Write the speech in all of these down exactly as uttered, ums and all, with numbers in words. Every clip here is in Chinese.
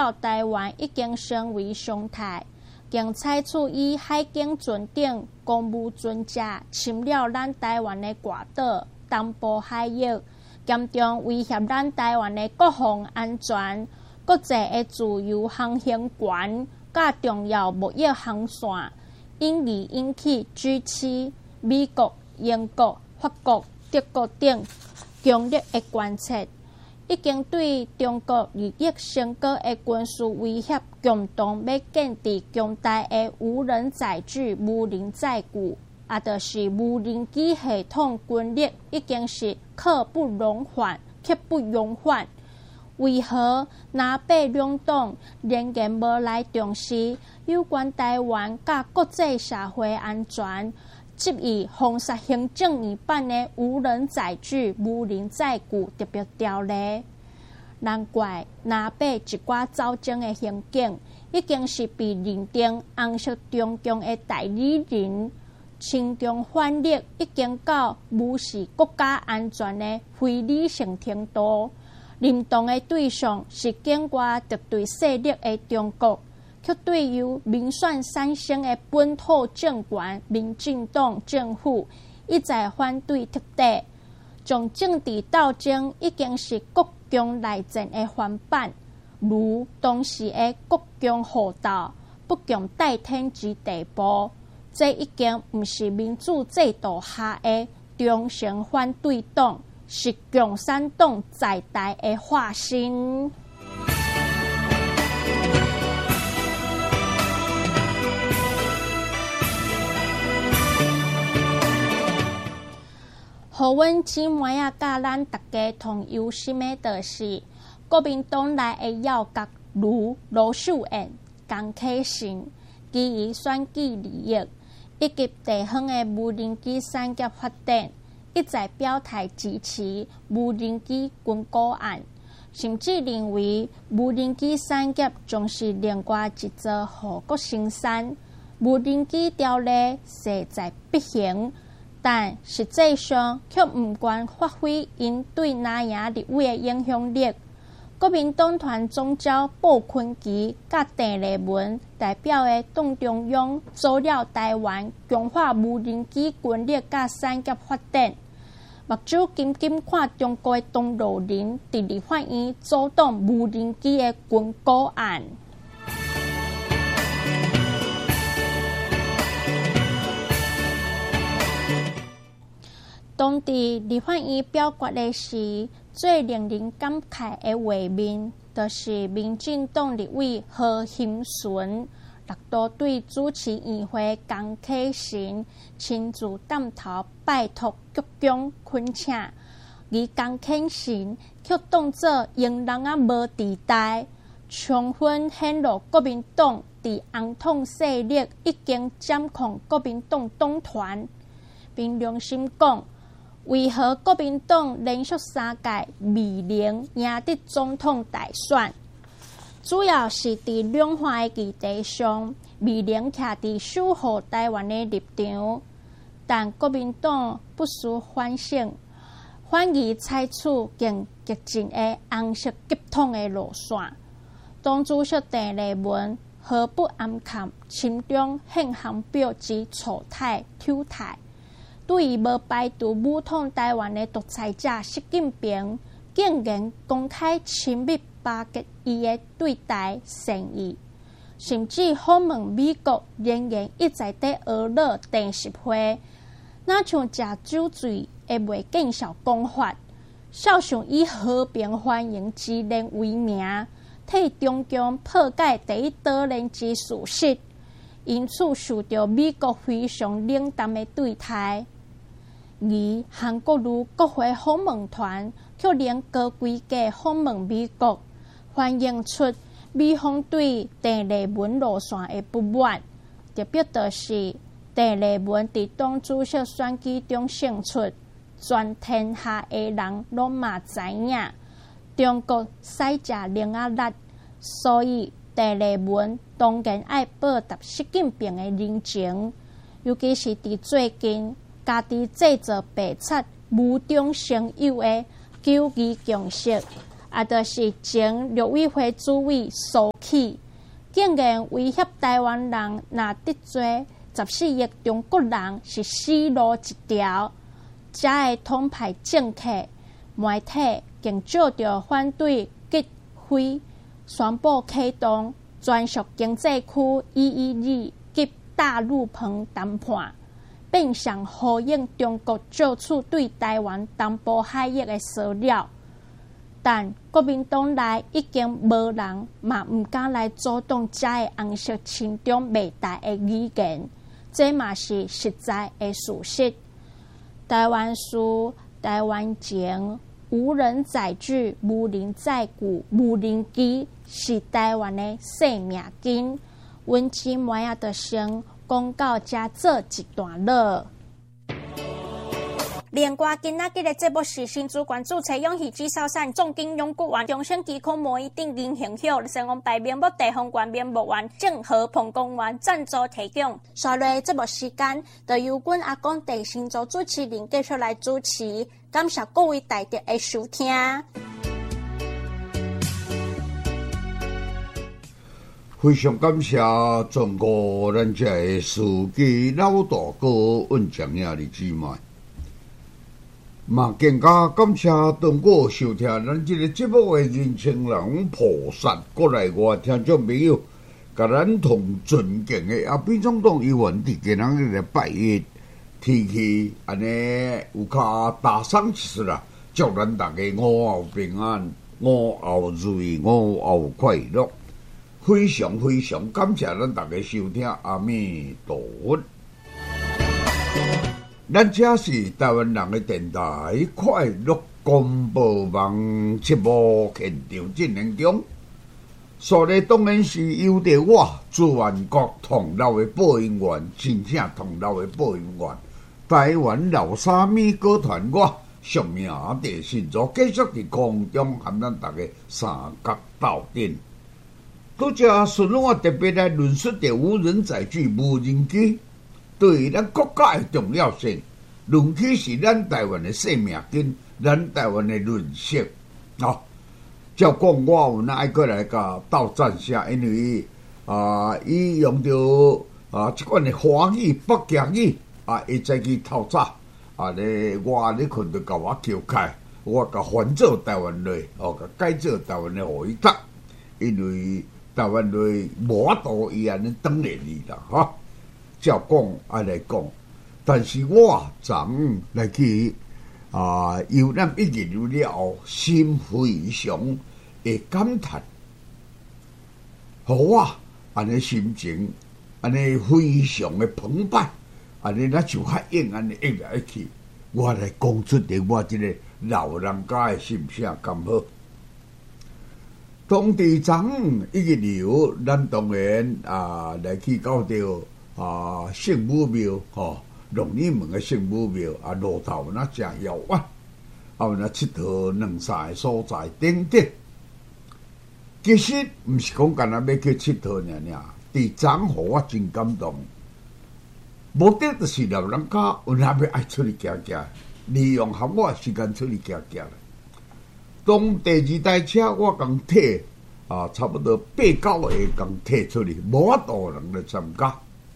了台湾已经成为常态，经采取以海警船等公务船只侵了咱台湾的外岛、东部海域，严重威胁咱台湾的国防安全、国际的自由航行权、甲重要贸易航线，因而引起 G 七、美国、英国、法国、德国等强烈的关切。已经对中国利益升高的军事威胁，共同要建立强大的无人载具无人载具，也就是无人机系统军力，已经是刻不容缓、刻不容缓。为何南北两党仍然无来重视有关台湾甲国际社会安全，执以封杀行政院版的无人载具无人载具特别条例？难怪南北一寡斗争的刑警已经是被认定红色中共的代理人，亲中反力已经到无视国家安全的非理性程度。认同的对象是境外敌对势力的中国，却对由民选产生的本土政权民进党政府一再反对特地，将政治斗争已经是国共内战的翻版，如当时的国共互斗不共戴天之地步，这已经不是民主制度下的忠诚反对党，是共产党在台的化身。互阮姊妹啊，甲咱大家同忧心的，就是国民党内的要角如罗秀燕、江启臣，基于选举利益以及地方的无人机产业发展，一再表态支持无人机军购案，甚至认为无人机产业将是另外一座护国神山。无人机条例势在必行。但实际上却不愿发挥因对南洋立委的影响力。国民党团总召鲍坤基甲郑丽文代表的党中央做了台湾强化无人机军力甲产业发展，目睭紧紧看中国的东路人伫立法院阻挡无人机的军购案。当地立法院表决的时，最令人感慨的画面，就是民进党立委何欣纯六度对主持议会江启臣亲自带头拜托鞠躬恳请，而江启臣却当作用人啊无地带，充分显露国民党伫红统势力已经掌控国民党党团，凭良心讲。为何国民党连续三届未能赢得总统大选？主要是伫两岸的议题上未能徛伫守护台湾的立场。但国民党不思反省，反而采取更激进的红色急统的路线。党主席郑丽文毫不掩盖亲中宪行表之错态挑态。对于无排除武统台湾的独裁者习近平，竟然公开亲密巴结伊的对台善意，甚至访问美国，仍然一再在俄勒电视会，那像食酒醉的袂见笑讲法，笑想以和平欢迎之人为名，替中共破解第一岛链之事实，因此受到美国非常冷淡的对待。而韩国瑜国会访问团却连高规格访问美国，反映出美方对郑丽文路线的不满。特别就是郑丽文伫党主席选举中胜出，全天下的人拢嘛知影，中国使食零啊力，所以郑丽文当然爱报答习近平的人情，尤其是伫最近。家己制造白贼无中生有的九二共识， 也就是前陆委会主委苏起，竟然威胁台湾人，若得罪十四亿中国人是死路一条。这个统派政客媒体竟照着反对击毁，宣布启动专属经济区一一二及大陆棚谈判，变相呼应中国做出对台湾东部海域的骚扰。但国民党内已经无人嘛毋敢来阻挡这个红色亲中媚台的语言，这嘛是实在的事实。台湾书、台湾情、无人载具、无人载具、无人机，是台湾的生命经。阮姊妹啊，就先讲到这做一段落。连瓜今仔日的节目是新主管主持永续至少产总经永国员中省机控模拟定银行hiệu成功排名目地方官面目员正和彭公园赞助提供。下来节目时间，就由阮阿公地新组主持人继续来主持，感谢各位大德的收听。 非常感谢中国咱这的司机老大哥阮讲呀的姊妹。嘛，更加感谢通过收听咱这个节目的人情人菩萨，过来我听众朋友，甲咱同尊敬的啊，毕总统议员伫今仔日的拜一，天气安尼有较大爽一丝啦，祝咱大家五后平安，五后如意，五后快乐。非常非常感谢咱大家收听，阿弥陀佛。咱这是台湾人的电台快乐广播网节目现场进行中，所以当然是由着我资源国同胞的播音员，真正同胞的播音员，台湾老沙米歌团我上名地信组继续伫空中和咱大家三角斗阵。拄则顺我特别来论述着无人载具、无人机对咱国家的重要性，论起是咱台湾的生命经，咱台湾的润色。哦，照讲我有哪爱过来甲斗战下，因为啊，伊用着啊即款的华语、北京语啊，伊再去透早啊咧，我咧困着甲我叫开，我甲翻做台湾类，哦，甲改做台湾的互伊读，因为台湾类无法度伊安尼当然哩啦，哈。照讲爱来讲，但是我昨来去啊，游览一日了后，心非常的感叹，互我安尼心情安尼非常的澎湃，安尼咱就较应安尼一来一去，我来讲出的我这个老人家的心声咁好。当地昨一日游，咱当然啊来去到着啊圣母庙吼，龙女门的圣母庙啊，路途那真遥远，啊那佚佗两三个所在等等。其实毋是讲干那要去佚佗尔尔，伫昨互我真感动。目的就是老人家有哪要爱出去行行，利用合我的时间出去行行。当第二台车我共摕啊，差不多八九个共摕出去，无法度人来参加。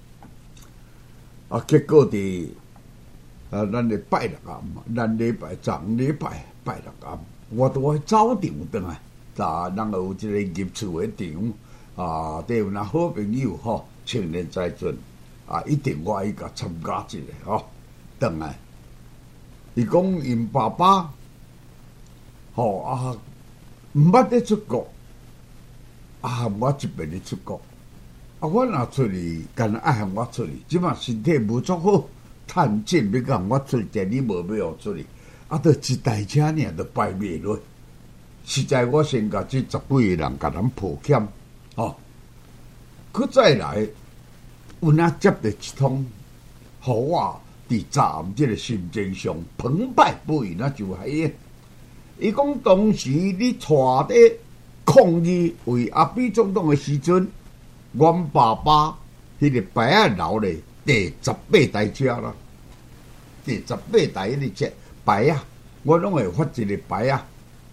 啊，结果伫啊，咱咧拜六暗，咱礼拜昨礼拜拜六暗，我都爱走场转来。啊，咱有一个入厝的场啊，底有那好朋友吼，青年才俊啊，一定我爱甲参加一下吼，转来。伊讲因爸爸。吼、哦、啊，毋捌咧出国，啊，含我一边咧出国，啊，我若出去，干爱含我出去，即马身体无足好，趁钱要甲我出去，第二无要互出去，啊，着一台车尔，着摆袂落，实在我先甲即十几个人甲咱抱歉，吼、哦，佮再来，有哪接着一通，互我伫昨暗即个心情上澎湃不已，那就系。伊讲当时你带伫抗议为阿扁总统的时阵，阮爸爸迄个牌啊留咧第十八台车啦，第十八台迄个车牌啊，我拢会发一个牌啊，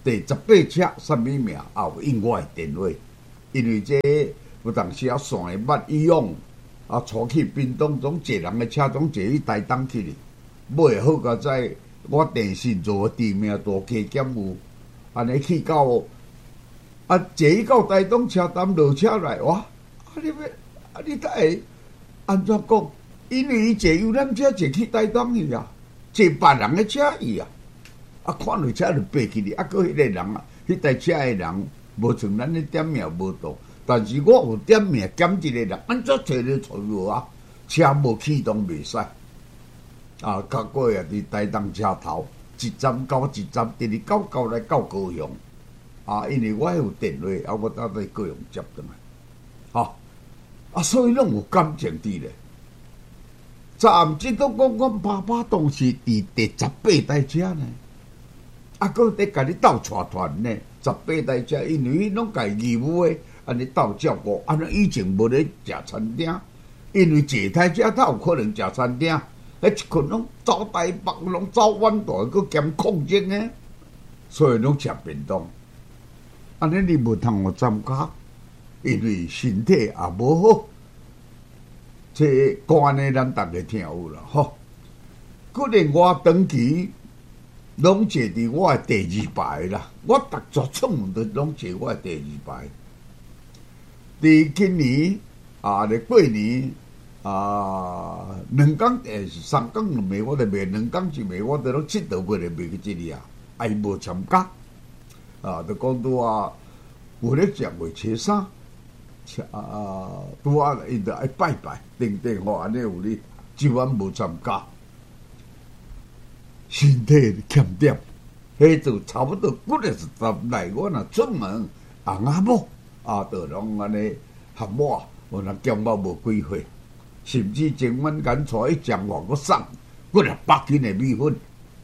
第十八车什么名也有应我的电话，因为这有当时啊线的捌以往啊，初去屏东总坐人的车总坐去台东去哩，尾好个在我电信做地名大加减有，安尼去到啊，坐去到台东车站落车来，哇！啊你要啊你得会安怎讲？因为伊坐游览车坐去台东去啊，坐别人的车去啊。啊，看落车就爬去哩，啊，佮迄个人啊，迄台车的人无像咱咧点名无到，但是我有点名检一个人，安怎找咧错误啊？车无启动袂使，啊，结果也伫台东车头一站到一站，直直到到来到高雄，啊，因为我有电话，啊，我搭在高雄接转来，吼，啊，所以拢有感情伫咧。暂时都讲，阮爸爸当时伫第十八台车呢。啊，搁伫甲你斗带团呢，十八台车，因为拢家义务诶，安尼斗照顾，安尼以前无咧食餐厅，因为坐台车才有可能食餐厅，迄一群拢走台北，拢走远大，搁兼抗争诶，所以拢食便当。安尼你无通互参加，因为身体也无好，这讲安尼咱逐个听有啦，吼。搁连我长期。拢坐伫我的第二排啦，我逐座出门都拢坐我的第二排。伫今年啊，咧过年啊，两港诶是三港两暝，我著卖两港一暝，我著拢佚佗过来卖去这里啊，啊伊无参加啊，著讲拄啊，有咧食月初三，啊拄啊，伊著爱拜拜，定定吼安尼有咧，即晚无参加。身体欠点，迄就差不多几个十来，我若出门，翁仔某啊，就拢安尼合我，有人姜我无几岁，甚至前晚间带去江外个送，几若百斤的米粉，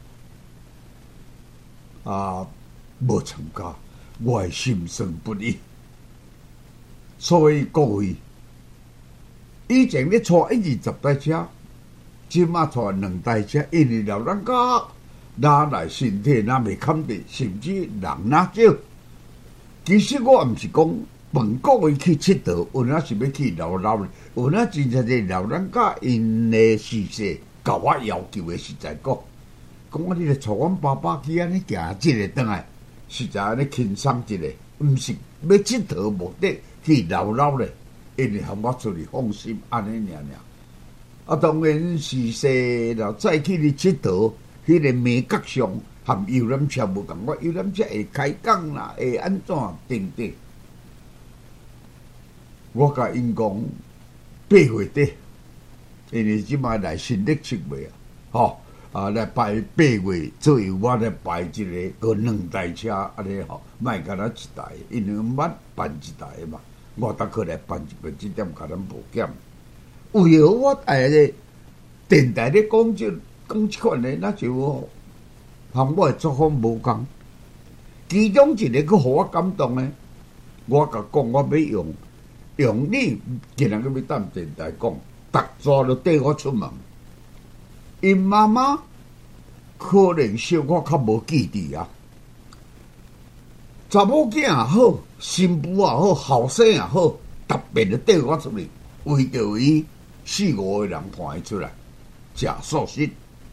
啊，无参加，我会心生不已。所以各位，以前咧带一二十台车。即马带两台车，因为老人家哪来身体哪未堪得，甚至人哪少。其实我毋是讲本国位去佚佗，有哪是要去老老咧，有哪真正个老人家因的事势，甲我要求的实在讲，讲我你来带阮爸爸去安尼行一个转来，实在安尼轻松一个，毋是要佚佗目的去老老咧，因为含我出去放心安尼尔尔。啊，当然是说了，再去哩佚佗，迄个美角上含游览车无共我，游览车会开讲啦，会安怎等等。我甲因讲八月底，因为即摆来新历七月啊，吼啊来排八月左右，我来排一个个两台车安尼吼，莫干咱一台，因为捌办一台嘛，我得过来办一个，即点甲咱无减。为何我哎咧电台咧讲即讲即款咧，那就和我的作风无共。其中一个佫互我感动咧，我甲讲我要用用你，竟然佫要当电台讲，逐座就缀我出门。因妈妈可能小我较无记忆啊，查某囝也好，新妇也好，后生也好，特别就缀我出去，为着伊。四五个人看伊出来，食素食，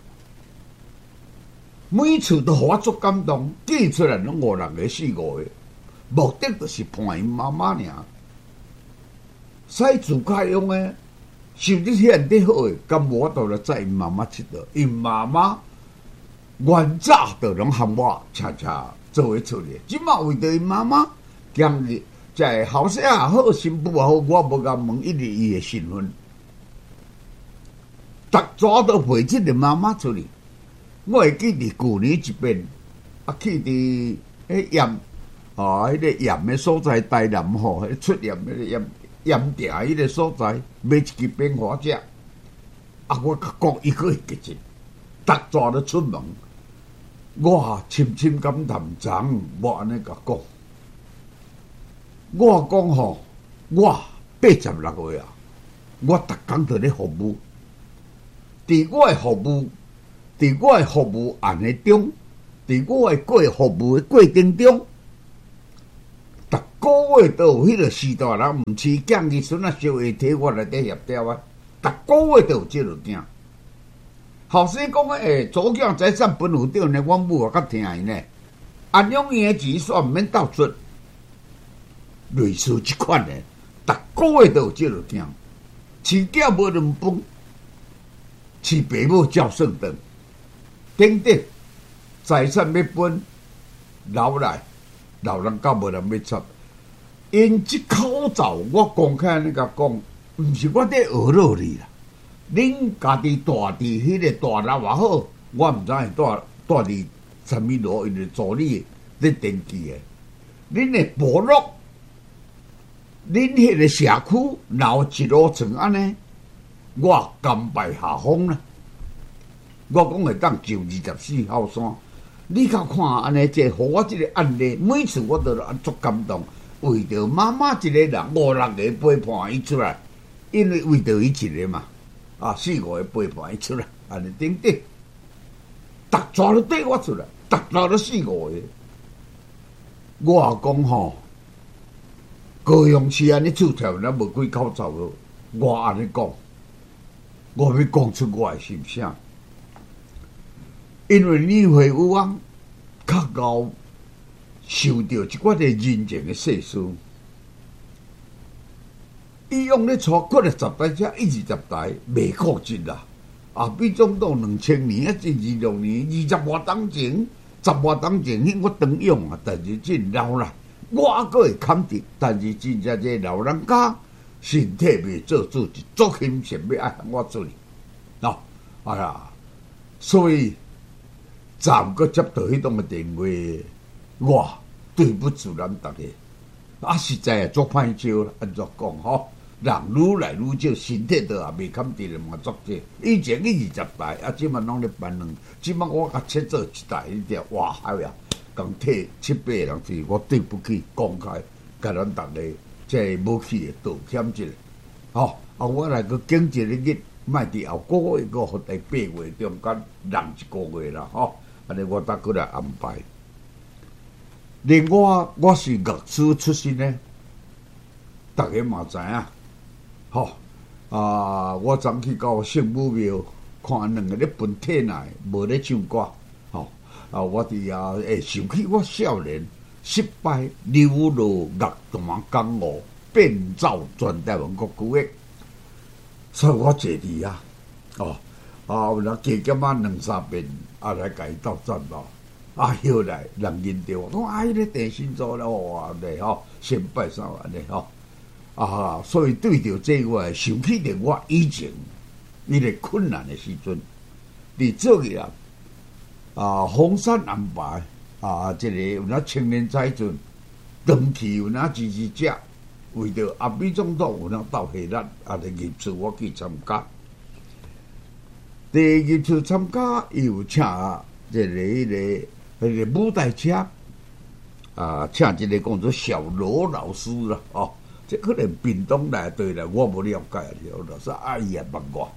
每次都互我足感动。记出来拢五人个、四五个，目的就是伴因妈妈尔。使自家用诶，甚至现得好诶，咁我都来载因妈妈佚佗。因妈妈原早就拢含我恰恰做伙出去，即马为着因妈妈，今日在后生也好，新妇也好，我无甲问一日伊诶身份。逐早都陪即个妈妈出去，我会记伫旧年一遍，啊去伫迄盐啊，迄个盐的所在，台南吼，迄出盐迄个盐盐店迄个所在，买一支冰花食。啊，我甲讲伊个会记着，逐早都出门，我深深感叹长，我安尼甲讲，我讲吼，我八十六岁啊，我逐工在咧服务。伫我诶服务，伫我诶服务案诶中， 伫我诶过服务诶过程中，逐个月都有迄个四大人毋饲囝儿孙啊，小下体我来底协调啊，逐个月都有即落囝。后生讲诶，祖囝财产分有着呢，阮母也较听伊呢。安养院诶钱煞毋免倒出，类似即款诶，逐个月都有即落囝。饲囝无两分，饲爸母照算长，等等财产要分留来，老人家无人要插。因即口罩，我讲起来你甲讲，毋是我伫学落你啦。恁家己住伫迄个大楼也好，我毋知影住住伫啥物路，因为助理咧登记诶。恁诶部落，恁迄个社区闹一路层安尼，我甘拜下风啦。我讲会当就二十四号线，你较看安尼，即互我即个案例，每次我都安足感动。为着妈妈一个人，五六个陪伴伊出来，因为为着伊一个嘛，啊四五个陪伴伊出来，安尼等等，逐抓都缀我出来，逐抓都四五个。我也讲吼，高雄市安尼厝条咱无几口罩咯，我安尼讲，我要讲出我诶心声，因为你会有啊，较高。受到一寡个人情的世事，伊用咧带过来十台车，一二十台，袂可值啦。啊，比总统两千年啊，至二六年，二十外当前，十外当前，迄我当用啊，但是真老啦，我还阁会砍得，但是真正这老人家身体袂做主，一足心血要爱我做哩，喏，哎呀，所以暂阁接到迄种嘅电话。我对不住咱大家，啊实在啊做歹招啦，安怎讲吼？人愈来愈少，身体都也未堪得了嘛，作者以前伊二十台，啊，即满拢咧办两，即满我甲切做一台，你知哇嗨呀，共替七八个人是，我对不起公开，甲咱大家即无去道歉一下，吼、哦、啊，我来个经一个日，莫伫后个月个或第八月中间人一个月啦，吼、哦，安尼我再过来安排。另外，我是乐师出身的，大家嘛知影，吼啊！我昨去到圣母庙看两个咧分体内，无咧唱歌，吼啊！我伫啊会想起我少年失败流落乐坛江湖，变奏全台湾国歌的，所以我坐伫啊，哦啊，有人加减啊两三遍，啊来甲伊斗战斗。啊，后来人认着我，讲啊，迄个地心做了哇嘞吼，先拜三安尼吼，啊，所以对着这我想起着我以前迄个困难的时阵，伫做个啊，啊，红山安排啊，即、这个有那青年才俊，长期有那支持者，为着阿美总统有那斗下力，啊，第二次我去参加，第二次参加又请即、这个迄、那个。迄个舞台车啊，请一个讲做小罗老师啦，哦，这可能屏东内对啦，我无了解了，老师哎呀问我，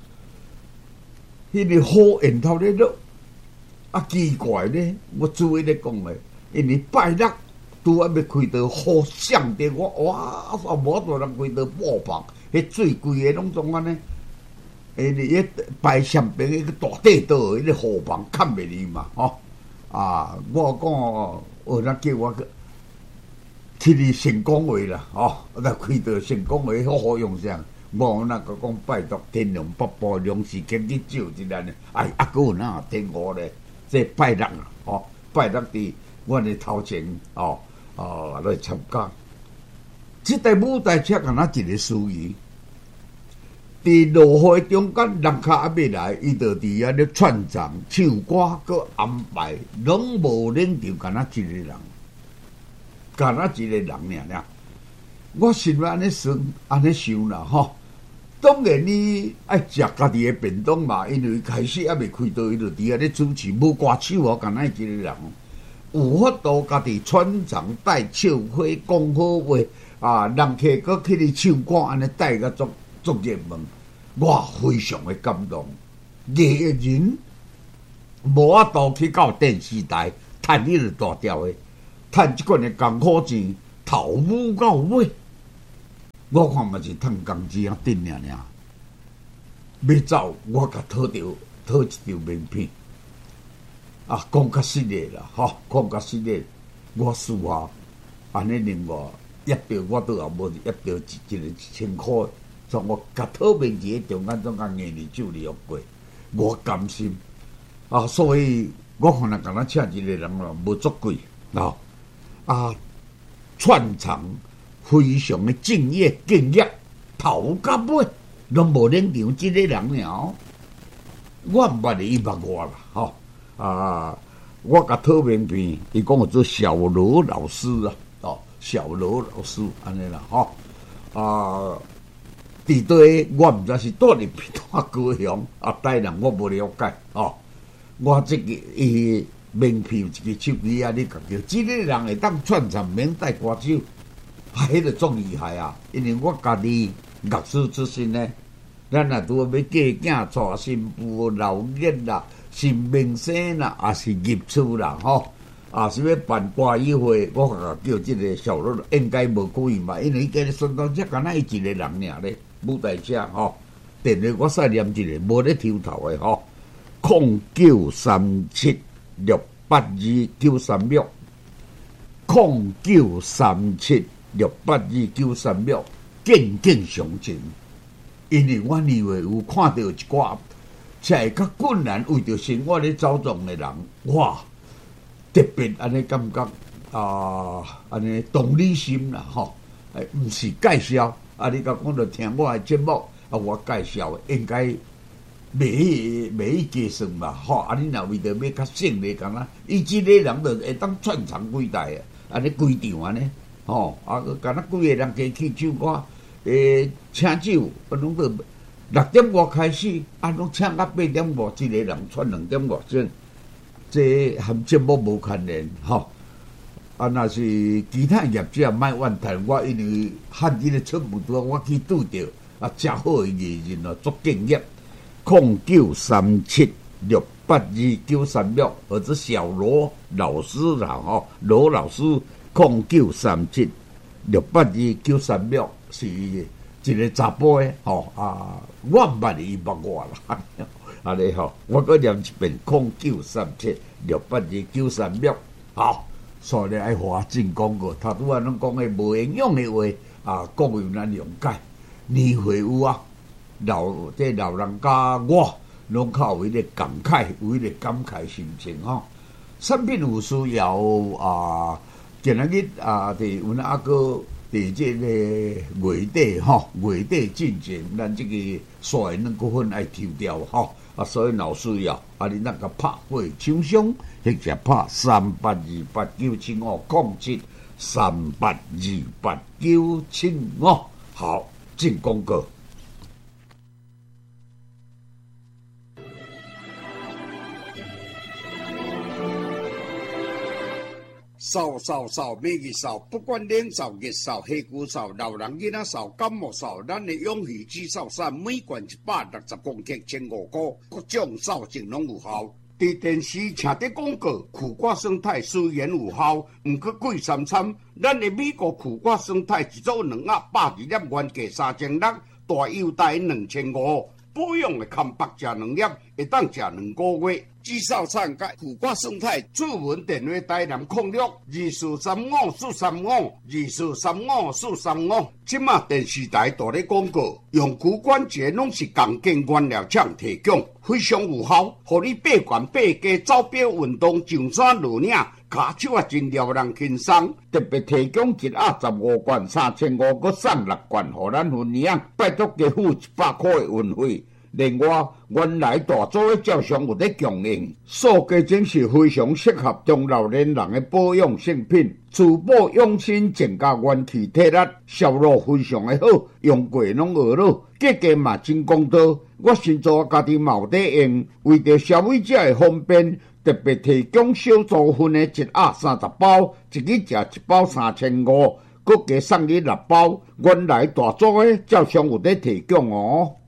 迄个好烟头咧落，啊奇怪咧，我注意咧讲诶，因为拜六拄啊要开刀，好响的我哇，无多人开刀爆棚，迄最贵诶拢总安尼，诶，你迄拜相边迄个大地刀，迄个火棚砍袂离嘛，吼、哦。啊！我讲，有人叫我去去成功会啦，哦，来开到成功会好好用上。我那个讲拜托天龙八部两时间去照一咱，哎，啊，佫有哪天五咧？这拜六啊，哦，拜六伫阮的头前，哦，哦来参加。这台舞台车敢若一个司仪。伫落雨中间，人客还未来，伊就伫遐咧串场、唱歌，佮安排，拢无领着，干那一个人，干那一个人尔尔。我心安尼想，安尼想啦吼。当然你爱食家己的便当嘛，因为开始还未开刀，伊就伫遐咧主持，无歌手哦，干那一个人，有法度家己串场、带笑话、讲好话啊，人客佮去咧唱歌，安尼带个足足热门。我非常的感动，艺人无法度去到电视台趁迄个大条的，趁即款的艰苦钱，头舞到尾。我看嘛是趁工资啊，顶尔尔。要走，我甲讨着讨一张名片。啊，讲较实个啦，吼，讲较实个，我输啊，安尼另外一着我都也无一着一一个一千箍，所以我甲讨名片中间总甲硬里手里用过，我甘心啊，所以我可能甲咱请一个人咯，无足贵啊啊，串场非常的敬业敬业，头到尾拢无领场，即个人了，我毋捌伊捌我啦，吼。啊！我甲讨名片，伊讲我做小罗老师啊，哦，小罗老师安尼啦，吼啊！伫对我毋知是住伫屏东高雄啊，台南我无了解哦。我即个伊名片有一个手机啊，你讲叫即个人会当串场免带歌手，啊，迄个足厉害啊！因为我家己乐师出身呢，咱若拄要嫁囝娶新妇老囡啦。是明星啦，也是业主啦，吼，也是要办歌友会，我甲叫即个小罗应该无可以嘛，因为伊今日孙东只敢若伊一个人尔咧，舞台上吼，电话我再念一个，无咧抽头的吼，零九三七六八二九三六，零九三七六八二九三六，敬敬上前，因为我以为有看到一寡。才会较困难，为着生活咧走动的人，哇，特别安尼感觉啊，安尼同理心啦，吼，诶，毋是介绍，啊，你甲讲着听我的节目，啊，我介绍应该袂袂计算嘛，吼，啊，你若为着要较省咧，敢若伊即个人着会当串场几台啊，安尼规场安尼，吼，啊，敢若几个人加去唱歌，诶，请酒，啊，拢着。六点外开始，啊，拢请到八点外，一个人串两点外钟，这和节目无关联，吼。啊，若是其他业者莫怨叹我，因为汉字咧出不多，我去拄着啊，真好的艺人哦，足敬业。零九三七六八二九三六，或者小罗老师啦，吼，罗老师零九三七六八二九三六是。一个查甫诶，吼啊，我毋捌伊捌我啦，安尼吼，我搁念一遍零九三七六八二九三六，好，所以爱花正广告，头拄仔拢讲诶无营养诶话啊，各位难谅解。年岁有啊，老即老人家我拢较有迄个感慨，有迄个感慨心情吼。产品有需要啊，今仔日啊，伫阮阿哥。伫即个月底吼，月底进前，咱即个所有两股份爱抽掉吼，啊，所以老需要啊，你那个拍货厂商，或者拍三八二八九七五零七三八二八九七五，好，进广告。扫扫扫，每日扫，不管冷扫、热扫、黑骨扫、老人囡仔扫、感冒扫，咱的永续止扫伞每罐一百六十公克，千五块，各种扫净拢有效。伫电视请伫广告，苦瓜生态虽然有效，毋过贵三参。咱的美国苦瓜生态一组两盒百二粒，原价三千六，大优待两千五。保养的康白食两粒，会当食两个月。至少产甲苦瓜生态主文电话台南控六二四三五四三五二四三五四三五。即马电视台大咧广告，用骨关节拢是钢筋原料厂提供，非常有效，互你八悬八加走表运动上山落岭。骹手啊真撩人轻松，特别提供一盒十五罐三千五，佮送六罐，互咱分领，拜托加付一百块的运费。另外，原来大组的照相有咧供应，塑胶精是非常适合中老年人的保养性品，除保养心增加元气体力，效果非常的好，用过拢学了，价格嘛真公道。我先做家己嘛有在用，为着消费者的方便。特别提供小组分的一盒三十包，一日食一包三千五，佮加送你六包。原来大组的照相有在提供哦。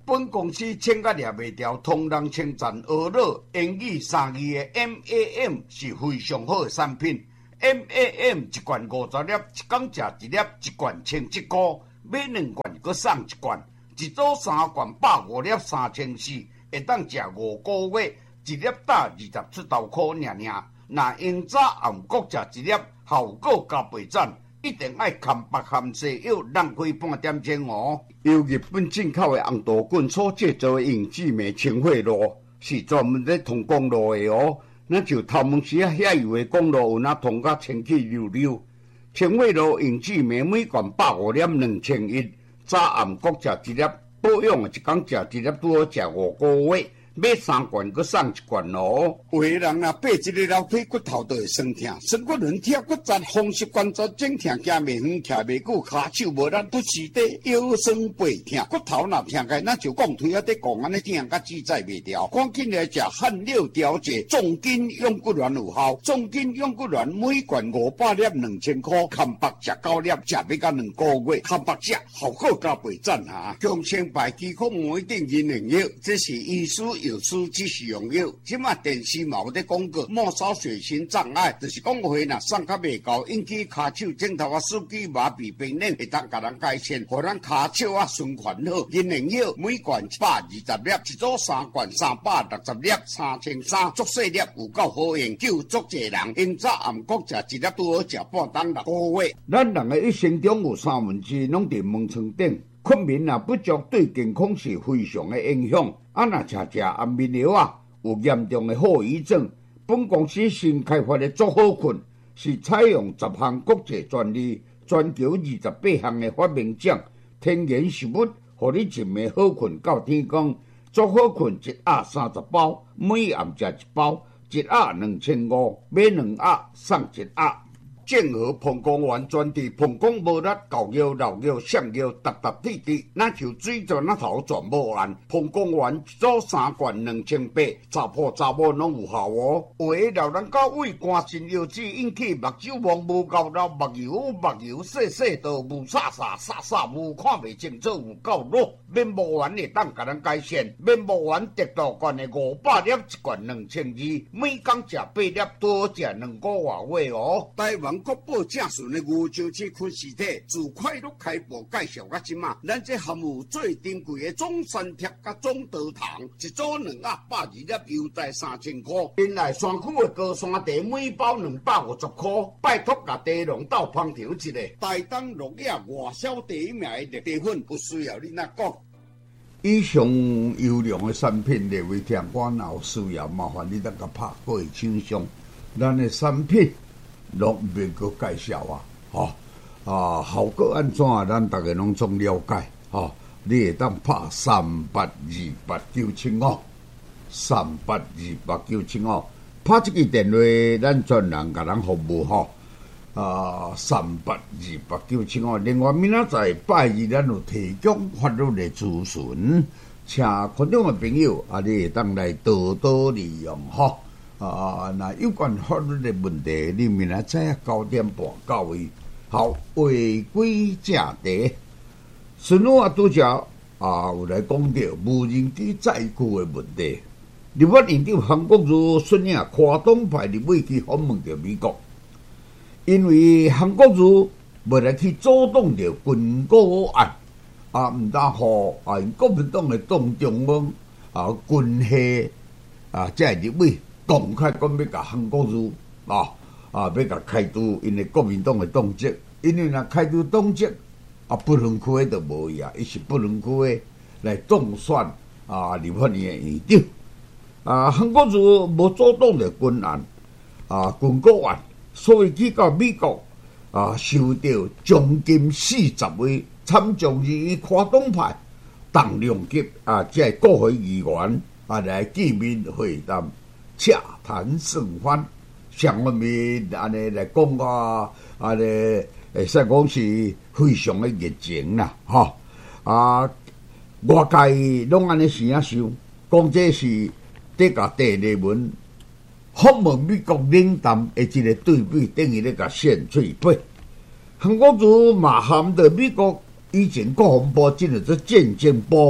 本公司请甲掠袂掉，同人称赞俄乐英语三字的 M A M 是非常好的产品。M A M 一罐五十粒，一工食一粒，一罐千一块，买两罐阁送一罐，一组三罐百五粒三千四，会当食五个月，一粒打二十出头块尔尔。若用早暗各食一粒，效果加倍赞。一定爱含白含西药，浪费半点钟哦。由日本进口的红豆滚所制作的永志美清血露，是专门咧通公路的哦。那就头毛时啊，遐油的公路有那通甲清气溜溜。清血露永志美每罐百五粒两千一，早暗各食一粒，保养一工食一粒拄好食五个月。买三罐，阁送一罐哦。有的人啊，爬一个楼梯骨头都会酸痛，酸骨轮贴骨折，风湿关节整痛，行袂远，徛袂久，骹手无力，不时地腰酸背痛，骨头若痛开，那就讲腿啊，得讲安尼痛，甲自在袂掉。赶紧来食汗六调节重筋养骨丸有效，重筋养骨丸每罐五百粒两千块，含白食九粒，食要到两个月，含白食效果加倍赞哈。强清白肌控每定银两药，这是医师。药师只是用药，即马电视嘛有咧广告，末梢血型障碍，就是讲话若送较袂够，引起骹手指头啊、手指麻痹、病人会当甲人改善，互咱骹手啊循环好。银灵药每罐一百二十粒，一组三罐三百六十粒，三千三，足细粒有够好用，救足济人。因早暗国食一粒拄好食半当六个月。咱人的一生中有三分之拢伫门床顶。困眠啊不足对健康是非常的影响。啊，若食食安眠药啊，有严重的后遗症。本公司新开发的足好困，是采用十项国际专利，全球二十八项的发明奖，天然食物，互你一暝好困到天光。足好困一盒三十包，每暗食一包，一盒两千五，买两盒送一盒。正和膀胱丸专治膀胱无力、狗腰、老腰、上腰、搭搭滴滴，那就水做那头全无按。膀胱丸一组三罐两千八，查甫查某拢有效哦。有的老人到胃肝肾腰子引起目睭望无够老，目油目油细细道无煞煞煞煞无看袂清楚，有够弱。面膜丸会当甲咱改善，面膜丸得到罐的五百粒，一罐两千二，每工食八粒，多食两个外月哦。台湾国宝正顺的牛樟芝昆实体，自快乐开播介绍到即马，咱这含有最珍贵的中山贴甲中德糖，一组两盒百二粒，优待三千块。原来山区的高山茶每包两百五十块，拜托甲茶农斗烹调一个，台东落叶外销第一名的茶粉，不需要你那讲。以上优良的产品，列为听官有需要，麻烦你得甲拍过厂商，咱的产品。拢免阁介绍啊，吼、哦、啊，效果安怎啊？咱大家拢总了解，吼、哦，你会当拍三八二八九七五，三八二八九七五，拍这个电话，咱专人甲咱服务吼、哦，啊，三八二八九七五。另外，明仔载拜二，咱有提供法律的咨询，请群众的朋友啊，你会当来多多利用吼。啊，那有关法律的问题，你明仔载九点半到位。好，违规正题，孙老啊，拄则啊有来讲到无人机载具的问题。立法院长韩国瑜率领跨党派立委去访问着美国，因为韩国瑜要来去阻挡着军购案，啊，毋但互啊国民党的党中央啊军系啊，即立委。公开讲要甲韩国瑜啊啊，要甲开除因为国民党的党籍，因为若开除党籍啊，不能区的就无伊啊，伊是不能区的来当选啊立法院的院长啊。韩国瑜无主动的军案啊，军购案，所以去到美国啊，受到将近四十位参众议院跨党派重量级啊，即个国会议员啊来见面会谈。洽谈甚欢，上面安尼来讲啊，安尼会使讲是非常的热情啦，吼啊！外界拢安尼想啊想，讲这是得甲第二文访问美国领导的一个对比，等于咧甲献翠杯。韩国瑜嘛含着美国以前国防部进入这战争部，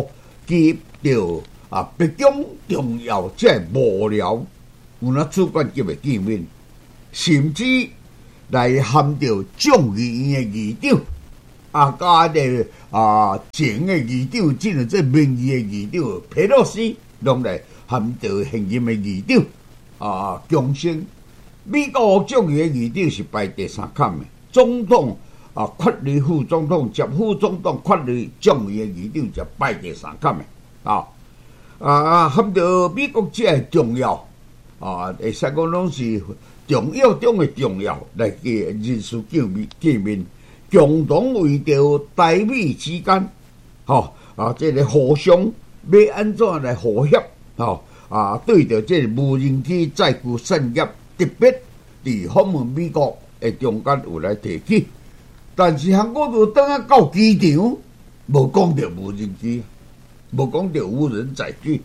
及到啊北京重要即个幕僚，有那主管级的见面，甚至来含着众议院的议长，啊加的啊前的议长，即个即民意的议长佩洛西，拢来含着现任的议长啊强生。美国众议院议长是排第三坎的，总统啊确立副总统接副总统确立众议院议长就排第三坎的啊啊含着美国这个重要啊，会使讲拢是重要中的重要来个人事见面见面，共同为着台美之间，吼啊，这个互相要安怎来和谐，吼啊，对着这个无人机载具产业。特别伫访问美国的中间有来提起，但是韩国就等下到机场，无讲到无人机，无讲到无人载具，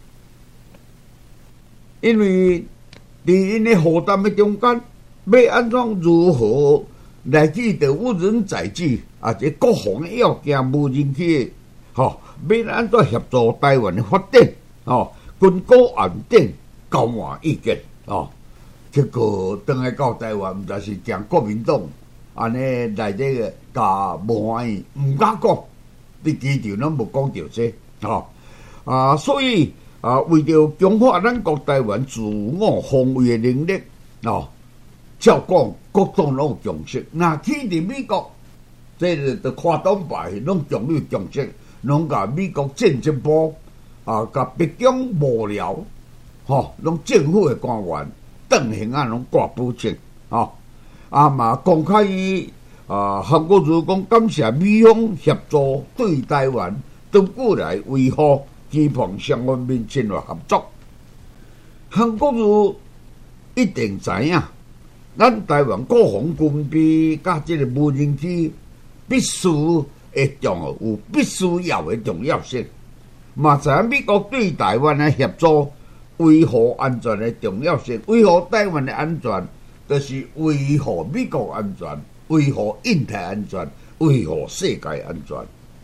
因为伫因的负担的中间，要安怎如何来去到无人载具啊？这国防的要件无人机的，吼，要安怎协助台湾的发展？吼，军购安定交换意见，吼。结果等来到台湾，毋知是讲国民党安尼来这个甲无欢喜，毋敢讲，伫机场拢无讲到这，吼啊，所以啊，为着强化咱国台湾自我防卫的能力，哦，照讲各党拢有共识，那去伫美国，这个的跨党派拢强有共识，拢甲美国政治部啊，甲北京幕僚，吼，拢政府的官员。邓形啊，拢挂保证，吼啊嘛公开啊，韩国如讲感谢美方协助对台湾长久来维护期望双方面战略合作。韩国如一定知影，咱台湾国防军备甲即个无人机必须会重要，有必须要的重要性。嘛知影美国对台湾的协助。维护安全的重要性，维护台湾的安全，就是维护美国安全，维护印太安全，维护世界安全。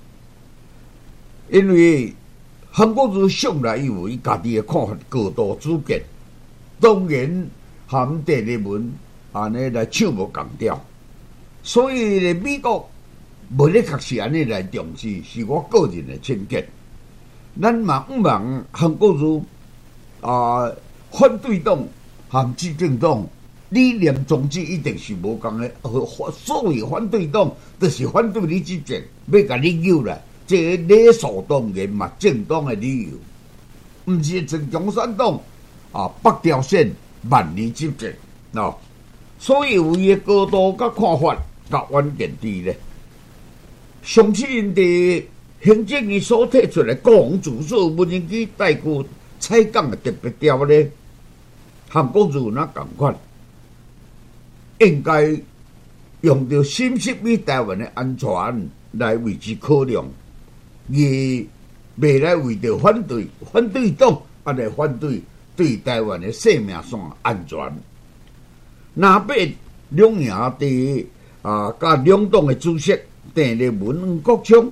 因为韩国瑜向来以为家己的看法高度主见，当然含第二文安尼来唱无共调，所以咧美国无咧确实安尼来重视，是我个人的偏见。咱嘛毋茫韩国瑜。啊，反对党和执政党理念宗旨一定是无共的。所谓反对党，就是反对你执政，要甲你救啦，这个理所当然嘛，正当的理由，毋是像共产党啊，北条线万年执政喏。所以有伊的高度甲看法甲关键伫咧，上次因伫行政院所提出来国防自主无人机载具。采购的特别条例，韩国如那共款，应该用着深入于台湾的安全来为之考量，而未来为着反对反对党啊来反对对台湾的生命线安全。那边两营伫啊，甲两党的主席郑丽文、黄国昌，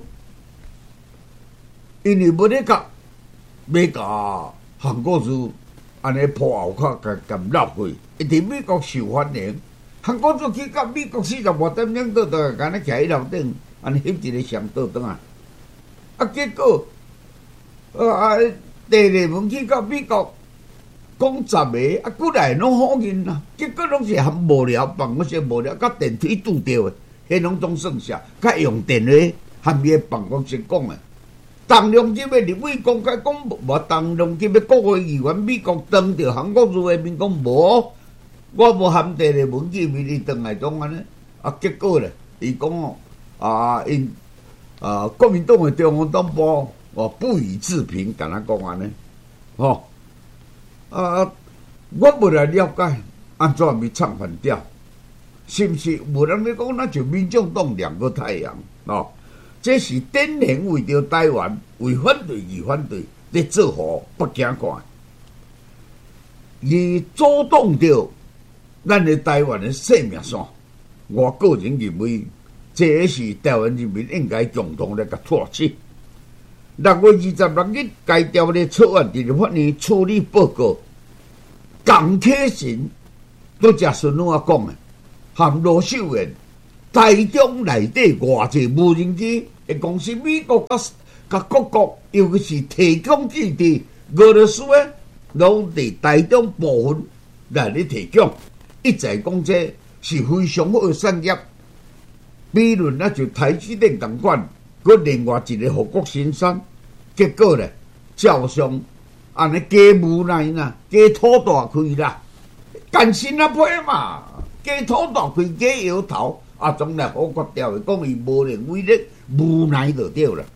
因为无咧甲。要甲韩国瑜安尼破后壳甲甲绕去，一直美国受欢迎。韩国瑜去到美国四十五点钟倒倒，干那徛喺楼顶，安尼翕一个相倒倒啊！啊，结果啊，第二门去到美国讲十个，啊，过来拢好人啊，结果拢是含无聊办公室无聊，甲电梯拄着的，迄拢总算下，甲用电话含伊办公室讲的。当量级的立委公开讲无，当量级的国会议员美国当着韩国瑜的面讲无，我无含第二文件面伊转来讲安尼，啊结果咧，伊讲哦，啊因啊国民党的中央党部哦不予置评，敢若讲安尼，吼啊我无来了解安怎咪唱反调，是不是无人咧讲那就民众党两个太阳哦？这是典型为着台湾为反对而反对，在做好不惊看，而阻挡着咱的台湾的生命线。我个人认为，这是台湾人民应该共同来甲唾弃。 六月二十六日，该条例草案伫立法院处理报告，江启臣都食孙女啊讲诶，含罗秀燕，台中内底偌济无人机会公司，美国甲甲各国，尤其是提供基地，俄罗斯诶，拢伫台中部分来咧提供，一再讲这是非常好诶产业。比如那就台积电同款，佮另外一个护国神山，结果咧，照常安尼加无奈呐，加土大开啦，干心啊批嘛，加土大开，加摇头，啊，总来好决掉的，讲伊无能为力，无奈就对了。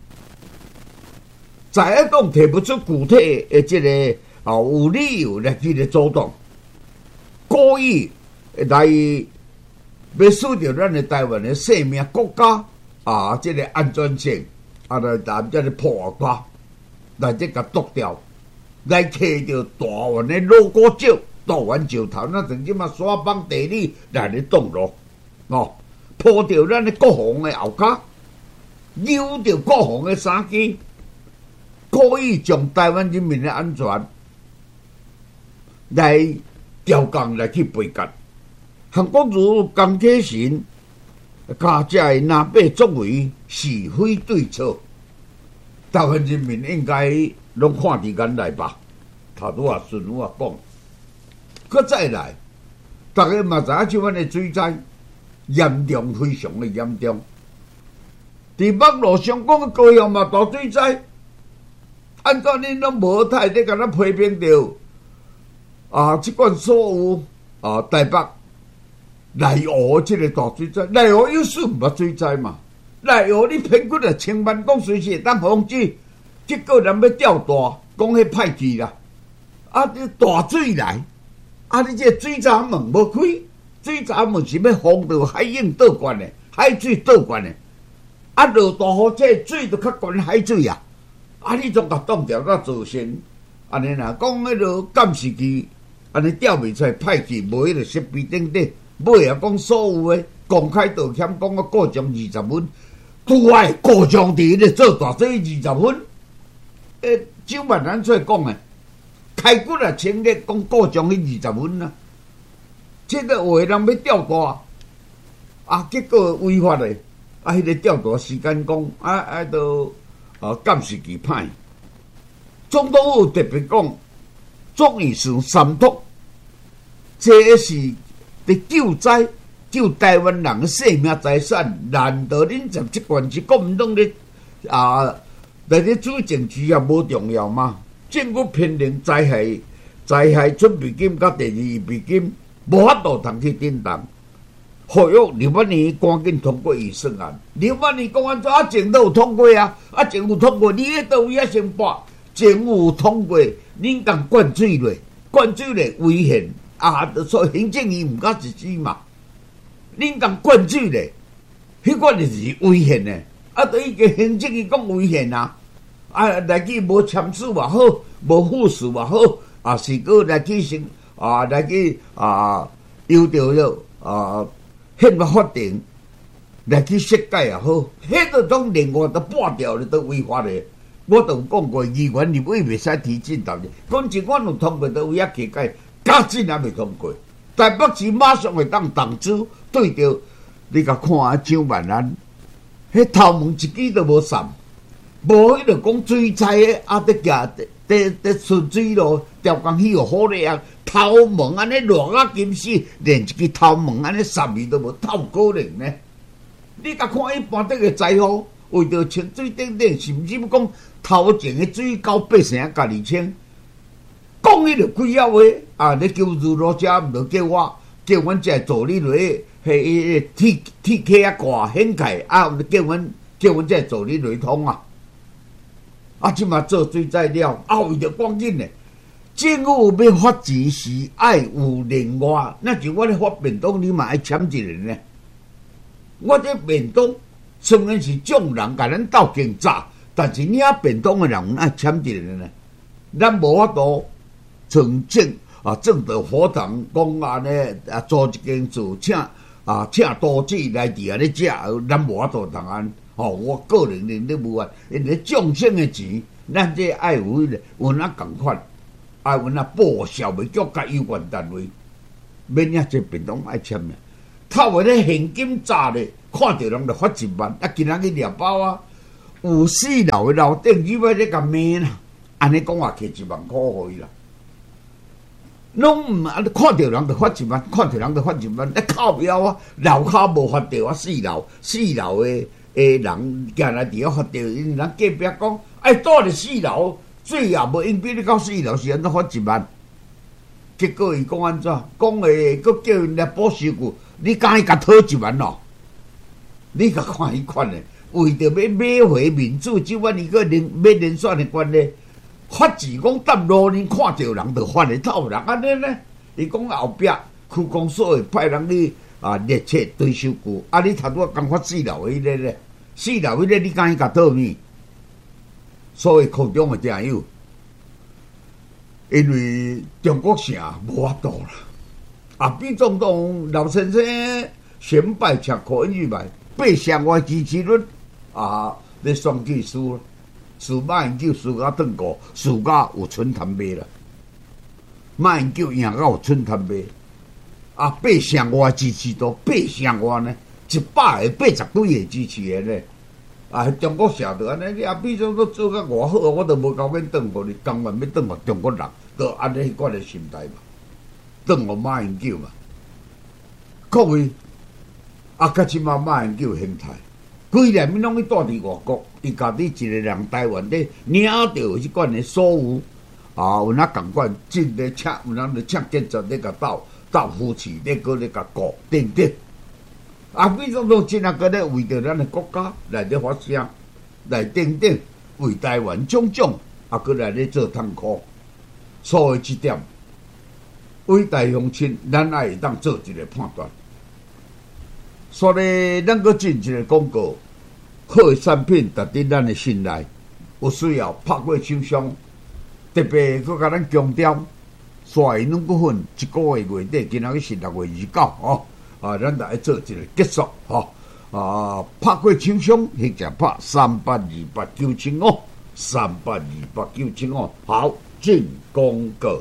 在一讲提不出具体的这个啊有理由来去咧阻挡，故意来。要使着咱的台湾的生命、国家啊，这个安全性啊，来谈这个破坏，来这个剁掉，来摕着大湾的老古石、大湾石头，那曾经嘛沙邦地理来咧动落，哦，破掉咱的国防的后脚，扭掉国防的三基，故意将台湾人民的安全来调降来去背革。韩国如江启臣，加这的南北作为是非对错，台湾人民应该拢看伫眼内吧。头拄啊顺我讲，搁再来，大家嘛知影即款的水灾严重，非常的严重。伫网络上讲的高雄嘛大水灾，按照恁拢无太咧甲咱批评着啊，即款所有啊台北。内湖这个大水灾，内湖有事毋捌水灾嘛？内湖你平均啊千万讲随时会当防止，结果人要调大，讲迄歹去啦。啊，你大水来，啊，你这水闸门无开，水闸门是要防到海涌倒灌的，海水倒灌的。啊，落大雨，这水就较悬海水啊。啊，你总甲挡掉，甲造成安尼啦。讲迄落监视器，安尼调袂出来，歹去无迄个设备顶顶。尾啊，讲所有的公开道歉，讲个过奖二十分，拄爱过奖伫咧做大水二十分。诶，周万安出来讲诶，开骨啊，清咧讲过奖迄二十分啊，这个有诶人要调大，啊，结果违法诶，啊，迄、那个调大时间讲，啊啊，都啊监视器歹。总统府特别讲，总预算三读，这是。伫救灾、救台湾人的生命财产，难道恁十七县市国民党咧啊来咧主政治也无重要吗？政府偏令灾害、灾害准备金甲第二预备金无法度通去震动，呼吁立法院赶紧通过预算案。立法院讲安怎啊？政府有通过啊，啊政府通过，你咧倒位啊先报？政府有通过，恁共灌水落，灌水落危险。啊，所以行政院毋敢实施嘛？恁共灌水咧，迄款就是危险诶。啊，对伊个行政院讲危险啊！啊，来去无签署也好，无复述也好，啊，是个来去成啊，来去啊，由着了啊，宪法法庭来去设计也好，迄个种另外都半条咧都违法咧。我都有讲过，议员立委袂使提进头的，讲尽管有通过都有遐期改。加进也未通过，台北市马上会当动资对着你甲看啊，张万安，迄头毛一支都无散，无迄个讲水灾诶，啊，得夹得得得顺水路，调工去互好咧啊，头毛安尼热啊金死，连一支头毛安尼散去都无，透可能呢？你甲看一般这个灾祸，为着清水等等，甚至讲头前诶水交百姓家己清。讲迄个几啊话啊！你叫如罗家，毋着叫我，叫阮才助理落去，迄铁铁壳啊挂掀开啊！毋着叫阮叫阮才助理落通啊！啊，即嘛做水灾了，啊，为着赶紧咧，政府要发钱是爱有另外，那就我咧发便当，你嘛爱签一个呢？我这便当虽然是众人甲咱斗竞诈，但是领便当的人爱签一个呢？咱无法度。从政啊，正道佛堂讲安尼啊，租一间厝，请啊请多子来伫安尼食，咱无法度通安吼、哦，我个人认得无法，因为众生的钱，咱这爱有迄个有哪共款，爱有哪报销袂局甲有关单位，免遐这便当爱签的。透过咧现金砸咧，看到人就发一万，啊，今仔去掠包啊，有四楼的楼顶，你要咧甲骂啦，安尼讲话摕一万块互伊啦。拢毋啊！看到人就发一万，看到人就发一万，咧靠标啊！楼骹无发到啊，四楼四楼的诶人行来伫遐发到，因人隔壁讲，哎，住伫四楼，最也无因比你到四楼是安怎发一万？结果伊讲安怎？讲诶，佮叫因来补修句，你敢伊甲讨一万咯？你甲看迄款诶，为着要买回民主，即款伊个连买连选诶关系。发钱讲搭路呢，看到人就发的透人安尼呢。伊讲后壁区公所会派人去啊列册追收据，啊你头拄啊刚发四楼迄个咧，四楼迄个你敢伊甲倒面？所以科长会真有，因为中国城无法度啦。啊，比总统老先生选败吃可恩玉败，八成外支持率啊，咧选举输了。输马英九输甲转过，输甲有剩摊卖啦。马英九赢甲有剩摊卖，啊，八成外支持度，八成外呢，一百个八十几个支持的呢。啊，中国社就安尼，你啊，比如说做甲偌好，我都无够免转互你，甘愿要转互中国人，就安尼迄款的心态嘛，转互马英九嘛。各位，啊，甲即马马英九形态。规年面拢去住伫外国，伊家己一个人台湾咧领到迄款的所有啊，有哪共款进咧请，有人咧请警察咧甲斗斗夫妻咧个咧甲告等等。啊，比如说真啊个咧为着咱的国家来咧发声，来等等为台湾种种，啊个来咧做痛苦。所以即点为台乡亲，咱爱会当做一个判断。所以，咱阁进一个广告，好的产品值得咱的信赖，有需要拍过手伤，特别阁甲咱强调，刷银两股份，一个月月底，今仔日是六月二十九哦，啊，咱来做一个结束吼、哦，啊，拍过手伤，或者拍三八二八九七五，三八二八九七五，好，进广告。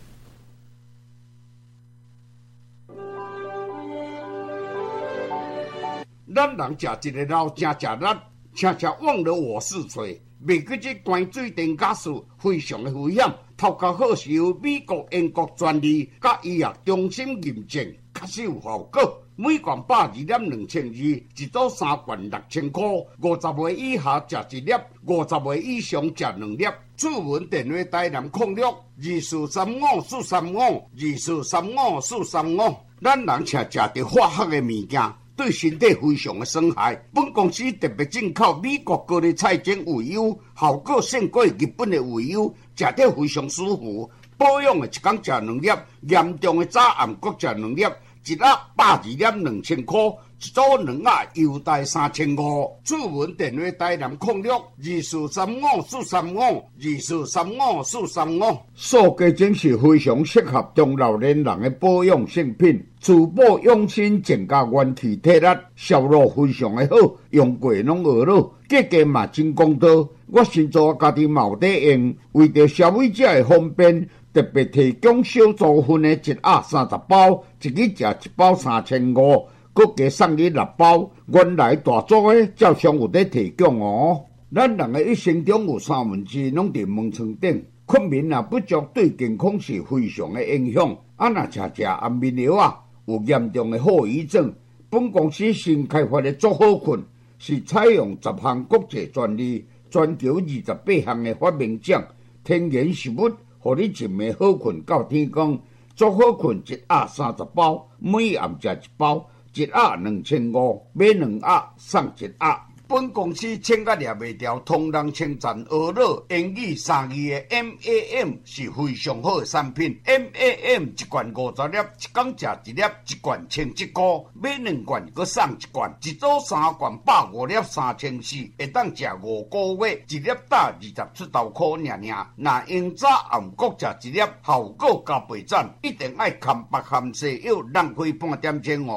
咱人食一个老正食力，常常忘了我是谁。袂记这关水电假事非常的危险，头壳好是由美国、英国专利甲医药中心认证，确实有效果。每罐百二粒两千二，一组三罐六千块。五十岁以下食一粒，五十岁以上食两粒。主文电话台南控六二四三五四三五二四三五四三五。咱人常食着化学的物件。对身体非常的损害。本公司特别进口美国高丽菜精鱼油，效果胜过日本的鱼油，食得非常舒服。保养的一天食两粒，严重的早暗各食两粒，一盒百二粒两千块，一组两盒优待三千五。主文电话台南控六二四三五四三五二四三五四三五。塑胶精是非常适合中老年人的保养性品。珠宝用心增加元气体力，销路非常的好，用过拢学了，价格嘛真公道。我先做家己嘛有在用，为着消费者的方便，特别提供小组份的一盒三十包，一日食一包三千五，搁加送你六包。原来大组的照常有在提供哦。咱人的一生中有三分之拢伫门床顶，困眠也不足，对健康是非常的影响。啊，若食食安眠药啊！有严重的后遗症。本公司新开发的足好困是采用十项国际专利，全球二十八项的发明奖，天然食物，互你一暝好困到天光。足好困一盒三十包，每暗食一包，一盒两千五，买两盒送一盒。本公司请甲掠袂掉，通人称赞学乐英语三字的 M A M 是非常好的产品。M A M 一罐五十粒，一天食一粒，一罐千一块，买两罐搁送一罐，一组三罐百五粒三千四，会当食五个月，一粒打二十出头块尔尔。若用早暗各食一粒，效果加倍赞，一定爱含白含西药，浪费半点钟哦。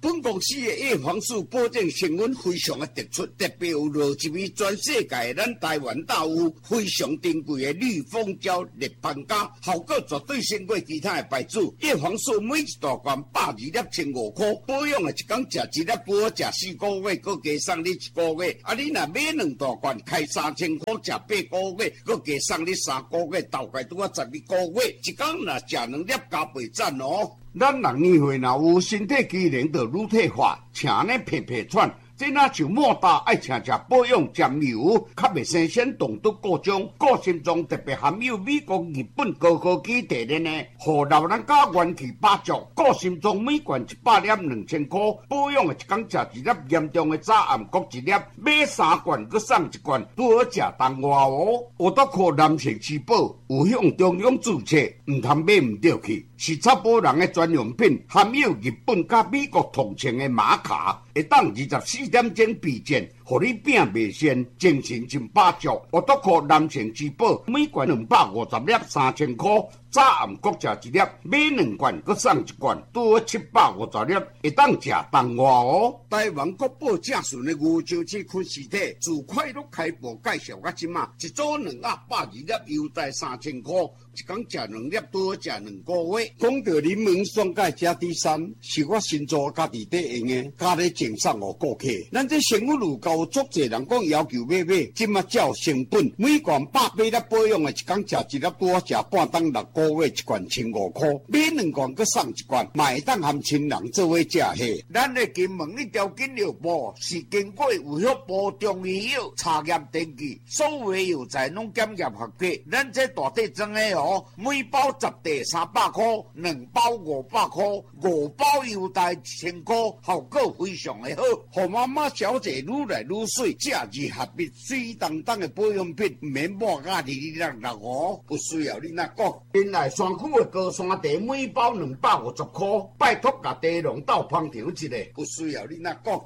本公司的叶黄素保证成分非常的突出，特别有落入于全世界咱台湾大有非常珍贵的绿蜂胶立邦胶，效果绝对胜过其他的牌子。叶黄素每一大罐百二粒千五块，保养的一工食一粒，不好食四个月，搁加送你一个月。啊，你若买两大罐，开三千块，食八个月，搁加送你三个月，大概拄啊十二个月。一工若食两粒加倍赞哦。咱人年岁若有身体机能就乳退化，请呢皮皮喘。这若像莫大爱请食保养沾油，较袂生鲜动毒过种，个性中特别含有美国、日本高科技提炼呢，互老人家元气百足。个性中每罐一百粒两千块，保养的一工食一粒，严重的早暗各一粒，买三罐搁送一罐，拄好食当外哦。我都靠男性吃饱，有向中央注册，唔通买唔对去。是插保人的专用品，含有日本甲美国同情的马卡，会当二十四点钟避震，互你病袂先，精神真百足。我都靠男性之宝，每罐两百五十粒，三千块。早暗各食一粒，买两罐搁送一罐，拄好七百五十粒，会当食当外哦。台湾国宝正顺的牛洲市昆实体，自快乐开播介绍到即马，一组两盒百二粒，优待三千块，一工食两粒，拄好食两个月。讲到柠檬酸钙加 D 三，是我新做家己在用的，加咧赠送给顾客。咱这生活路高，足侪人讲要求买买，即马照成本，每罐百八粒保养的，一工食一粒，拄好食半当六个月，一罐千五块，买两罐搁送一罐，买当含亲人做伙食下。咱的金门一条金药部是经过有效部中医药查验登记，所有药材拢检验合格。咱这大体装的哦，每包十袋三百块。两包五百块，五包优待一千块，效果非常的好。互妈妈小姐愈来愈水，假日合璧水当当的保养品，唔免抹甲哩哩啦啦哦。有需要你那讲。原来山区的高山茶每包两百五十块，拜托甲茶农斗烹调一下。有需要你那讲。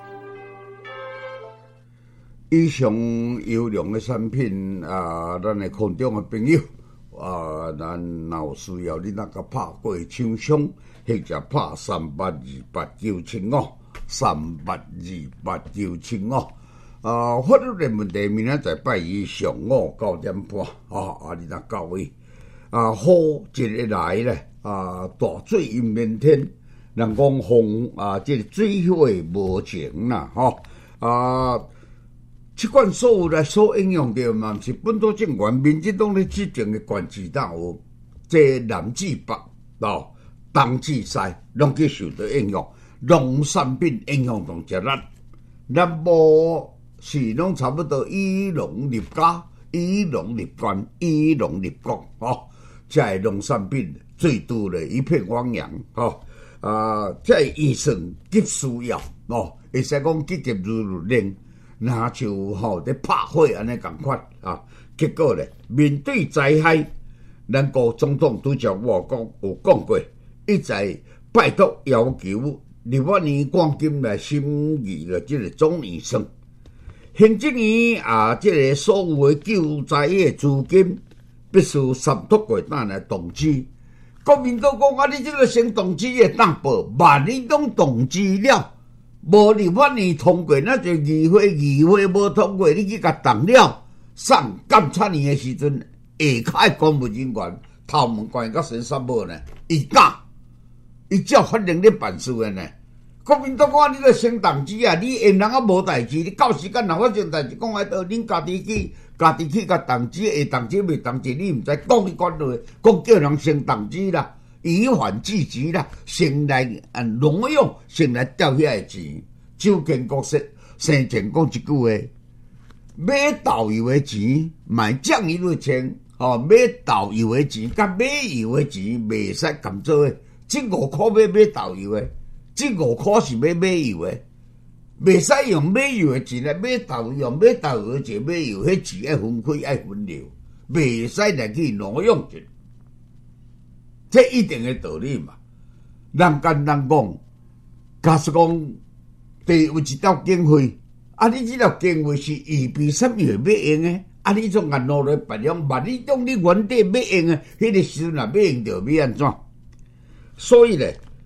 以上优良的产品啊，咱的空中的朋友。啊，咱若有需要，你那个拍过厂商，或者拍三八二八九七五，三八二八九七五。啊，法律的问题，明仔载拜一上午九点半，啊啊，你那到位。啊，雨一日来咧，啊，大水阴连天，人讲风啊，这个水火无情啦，吼啊。即款所有来所应用着嘛，毋是本土政权、民进党咧执政的管治党有，这南至北哦，东至西，拢去受到影响。农产品影响同一力，咱无是拢差不多以农立家、以农立官、以农立国哦，这系农产品最多咧一片汪洋哦。啊，这医生急需要哦，会使讲急急如律令。那就吼在拍火安尼共款啊，结果咧面对灾害，咱国总统拄则我讲有讲过，一再拜托要求立法院赶紧来审议了这个总预算，行政院啊，这个所有的救灾的资金必须三读过单来动支。国民党讲啊，你这个先动支的当报，万你讲动支了。无立法院通过，那就议会议会无通过，你去甲动了，送监察院的时阵，下骹公务人员头毛管甲先杀无呢？伊敢，伊照法令咧办事的呢？国民党讲你个升党资啊，你因人啊无代志，你到时间若发生代志，讲来到恁家己去，家己去甲党资下党资未党资，你毋知讲你管落，讲叫人升党资啦。以缓制急啦，先来啊挪用，先来调遐个钱。周建国说生前讲一句话：买豆油的钱，买酱油的钱，哦，买豆油的钱，甲买油的钱袂使共做诶。这五块要买豆油的，这五块是要买油的，袂使用买油的钱来买豆油，买豆油的钱买油，迄钱爱分开爱分流，袂使来去挪用去。这一定的道理嘛，人简单讲，假使讲，第有一条经费，啊，你这条经费是预备什么要用的？啊，你从按落来培养，万你当你原地要用的，迄个时阵若要用着要安怎？所以咧，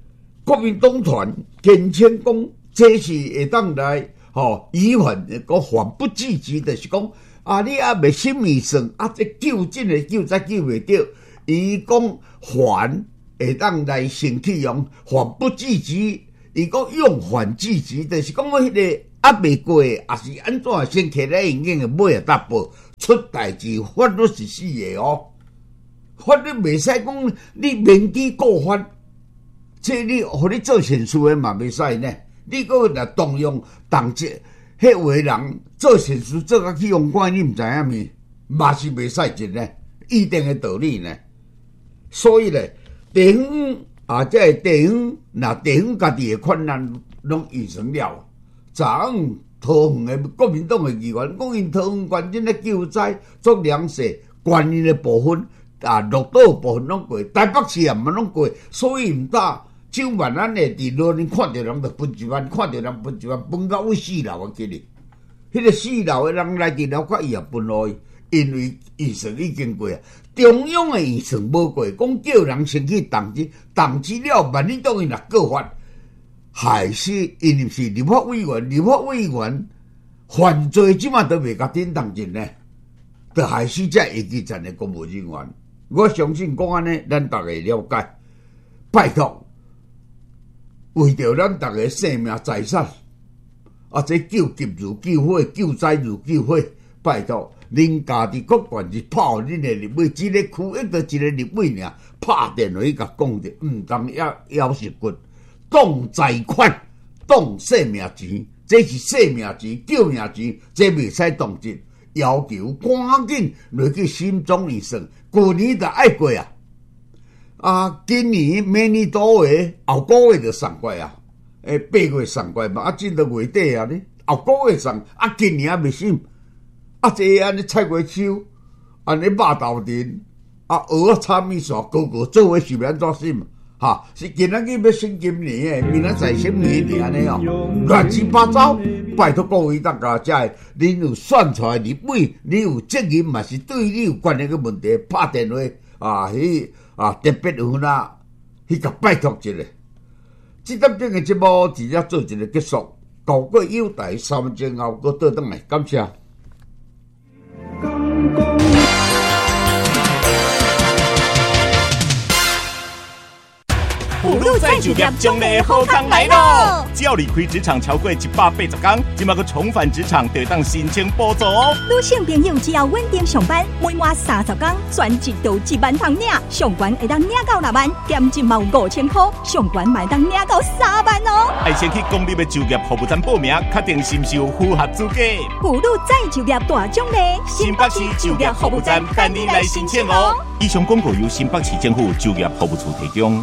国民党团坚称讲，这是会当来吼以还个还不积极，就是讲啊，你还未心意算啊，这救真诶救才救袂着。伊讲还会当来先去用还不积极，伊讲用还积极，就是讲迄个还未过，也是安怎先起来用用诶尾啊搭报出代志，法律是死诶哦。法律袂使讲你明知故犯，这你互你做善事诶嘛袂使呢。你搁来动用党职，迄位人做善事做甲去用官，你毋知影咪，嘛是袂使进呢，一定诶道理呢。所以咧，地方啊，即个地方，那地方家己诶困难拢完成了。昨昏桃园诶国民党诶议员讲，因桃园县政咧救灾做粮食，关键诶部分啊，落岛部分拢过，台北市也毋拢过，所以毋大。九万咱诶，伫路面看到人就分一万，看到人分一万，分到位四楼啊！记哩，迄个四楼诶人来伫了解伊也分落去，因为预算已经过啊。中央诶预算无过，讲叫人先去动资，动资了，万一当伊若告发，还是因为是立法委员，立法委员犯罪即马都袂甲顶动进呢，就还是遮一级站诶公务人员。我相信讲安尼，咱逐个了解，拜托。为着咱大家生命财产，啊，这救急如救火，救灾如救火，拜托，恁家己各管是泡恁的立委，一个区域就一个立委尔，拍电话去甲讲者，毋通要要挟骨，动财款，动生命钱，这是生命钱，救命钱，这袂使动进，要求赶紧落去心中医算，旧年就爱过啊。啊，今年明年多月后个月就送过啊，诶，八月送过嘛，啊，进到月底啊咧，后个月送，啊，今年还未审，啊，这安尼菜瓜手，安尼肉豆丁，啊，蚵仔炒米线，个个做伙是免怎审？哈，是今仔日要审今年诶，明仔载审明年安尼哦，乱七八糟，拜托各位大家，遮个恁有选出来立委，你有责任嘛是对你有关系个问题，拍电话啊，迄。啊，特别有啦，去甲拜托一下。这点钟嘅节目直接做一个结束，交过友台三分钟后，搁倒转来，感谢。 普鲁再就业奖励好康来咯！只要离开职场超过一百八十天，即马个重返职场就当申请补助哦。 女性朋友只要稳定上班，每满三十天，全职都一万通领，上关会当领到六万，减一毛五千块，上关买当领到三万哦。爱先去公立的就业服务站报名，确定是毋是有符合资格。普鲁再就业大奖励，新北市就业服务站等你来申请哦。 以上广告由新北市政府就业服务处提供。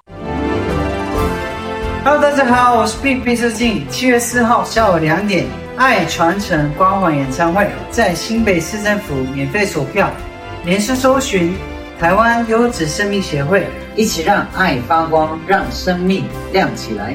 Hello， 大家好，我是 Big 毕设计。七月四号下午两点，爱传承光环演唱会在新北市政府免费索票，连续搜寻台湾优质生命协会，一起让爱发光，让生命亮起来。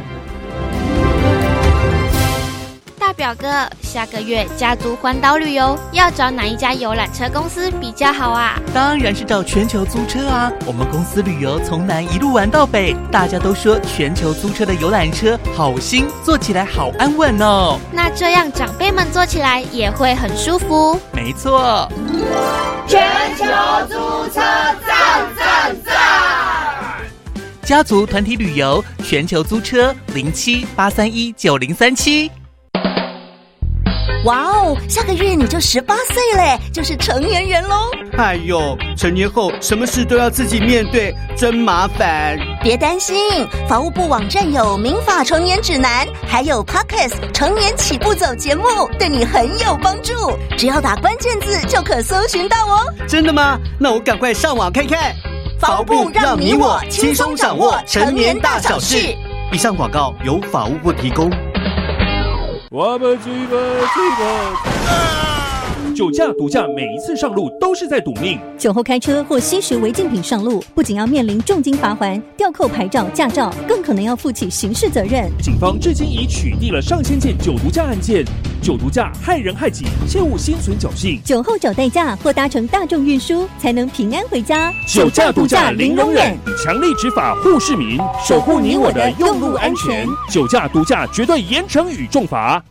大表哥，下个月家族环岛旅游要找哪一家游览车公司比较好啊？ 当然是找全球租车啊！我们公司旅游从南一路玩到北，大家都说全球租车的游览车好新，坐起来好安稳哦。 那这样长辈们坐起来也会很舒服。 没错， 全球租车赞赞赞！ 家族团体旅游，全球租车零七八三一九零三七。 哇哦，下个月你就十八岁嘞，就是成年人喽。 哎呦，成年后什么事都要自己面对，真麻烦。 别担心，法务部网站有民法成年指南，还有 Podcast 成年起步走节目，对你很有帮助。只要打关键字就可搜寻到哦。 真的吗？那我赶快上网看看。 法务部让你我轻松掌握成年大小事。 以上广告由法务部提供。 我们追吧追吧，就酒驾、毒驾，每一次上路都是在赌命。 酒后开车或吸食违禁品上路，不仅要面临重金罚锾、吊扣牌照、驾照，更可能要负起刑事责任。 警方至今已取缔了上千件酒毒驾案件，酒毒驾害人害己，切勿心存侥幸。 酒后找代驾或搭乘大众运输，才能平安回家。 酒驾、毒驾零容忍，以强力执法护市民，守护你我的用路安全。酒驾、毒驾绝对严惩与重罚。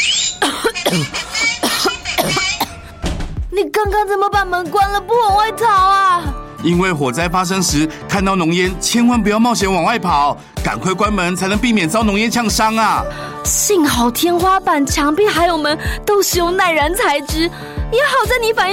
你刚刚怎么把门关了，不往外逃啊？ 因为火灾发生时看到浓烟，千万不要冒险往外跑，赶快关门才能避免遭浓烟呛伤啊！ 幸好天花板、墙壁还有门都是用耐燃材质，也好在你反应